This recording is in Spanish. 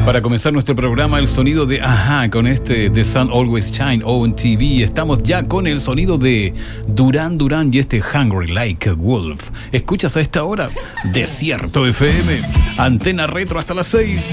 Para comenzar nuestro programa, el sonido de Ajá con este The Sun Always Shine on TV. Estamos ya con el sonido de Duran Duran y este Hungry Like a Wolf. ¿Escuchas a esta hora? Desierto FM, Antena Retro hasta las 6.